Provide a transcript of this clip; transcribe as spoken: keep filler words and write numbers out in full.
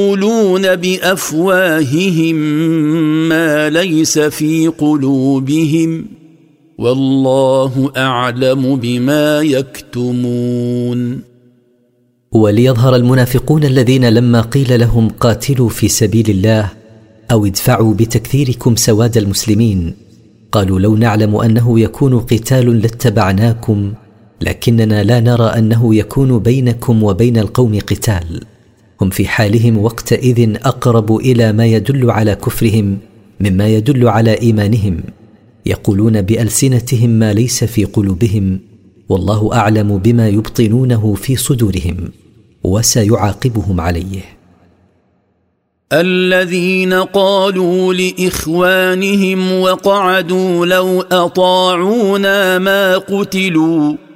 يقولون بأفواههم ما ليس في قلوبهم والله أعلم بما يكتمون. وليظهر المنافقون الذين لما قيل لهم قاتلوا في سبيل الله أو ادفعوا بتكثيركم سواد المسلمين قالوا لو نعلم أنه يكون قتال لاتبعناكم لكننا لا نرى أنه يكون بينكم وبين القوم قتال. هم في حالهم وقتئذ أقرب إلى ما يدل على كفرهم مما يدل على إيمانهم، يقولون بألسنتهم ما ليس في قلوبهم والله أعلم بما يبطنونه في صدورهم وسيعاقبهم عليه. الذين قالوا لإخوانهم وقعدوا لو أطاعونا ما قتلوا